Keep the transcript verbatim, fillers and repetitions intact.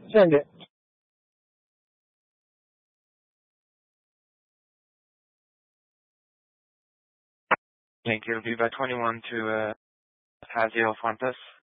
Send it. Thank you. Viva twenty-one to uh, Fazio Fontes.